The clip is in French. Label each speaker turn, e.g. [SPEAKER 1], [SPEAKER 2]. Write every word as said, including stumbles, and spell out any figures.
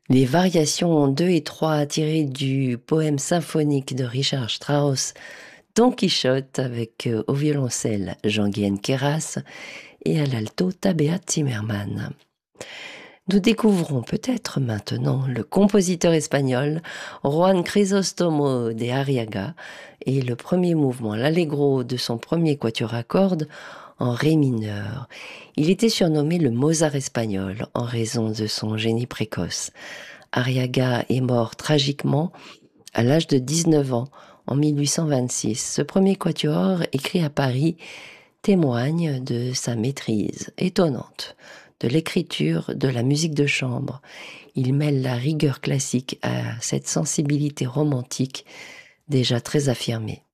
[SPEAKER 1] Les variations en deux et trois tirées du poème symphonique de Richard Strauss, Don Quichotte, avec euh, au violoncelle Jean-Guyen Queyras et à l'alto Tabea Zimmermann. Nous découvrons peut-être maintenant le compositeur espagnol Juan Crisóstomo de Arriaga et le premier mouvement, l'allegro de son premier quatuor à cordes en ré mineur. Il était surnommé le Mozart espagnol en raison de son génie précoce. Arriaga est mort tragiquement à l'âge de dix-neuf ans en mille huit cent vingt-six. Ce premier quatuor, écrit à Paris, témoigne de sa maîtrise étonnante de l'écriture de la musique de chambre. Il mêle la rigueur classique à cette sensibilité romantique déjà très affirmée.